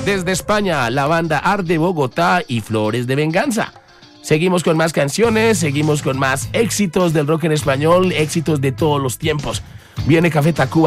desde España, la banda Art de Bogotá y Flores de Venganza. Seguimos con más canciones, seguimos con más éxitos del rock en español, éxitos de todos los tiempos. Viene Café Tacuba.